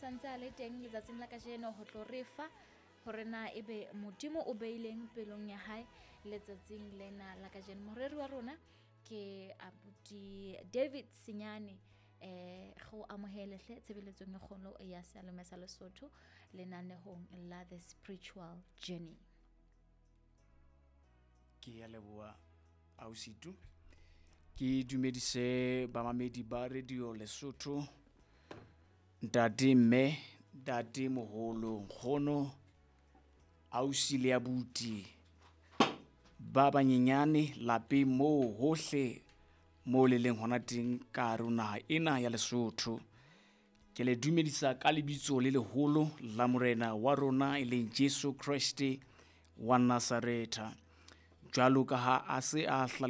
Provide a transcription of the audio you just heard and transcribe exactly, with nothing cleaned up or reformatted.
santse a le teng letsatsing la kajeno ho tlo re fa hore na ebe modimo o beileng pelong ya hae letsatsing lena la kajeno. Moreri wa rona ke abuti David Senyane. Eh go amohele hle tshebeletsong e kgolo ya Sealeme sa Lesotho lenanehong la The Spiritual Journey. Ke ya leboa ausitu ke dumedise bamamedi ba radio Lesotho, ntate mme, ntate moholo, nkgono, ausi le abuti ba banyenyane lapeng moo hohle mo le leng hona teng ka rona ena ya Lesotho. Ke le dumedisa ka lebitso le leholo la morena wa rona e leng Jesu Kriste wa Nazareta. Jwalo ka ha a se a